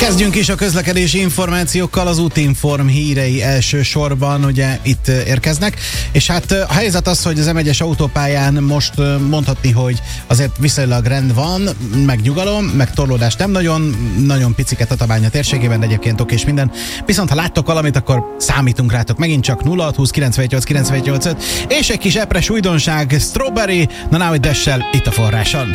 Kezdjünk is a közlekedési információkkal, az Útinform hírei elsősorban ugye itt érkeznek, és hát a helyzet az, hogy az M1-es autópályán most mondhatni, hogy azért viszonylag rend van, meg nyugalom, meg torlódás nem nagyon piciket a Tatabánya térségében, de egyébként oké és minden. Viszont ha láttok valamit, akkor számítunk rátok megint csak 0620 978 985 és egy kis epres újdonság, Strawberry, na now itt Dash-sel, itt a Forráson.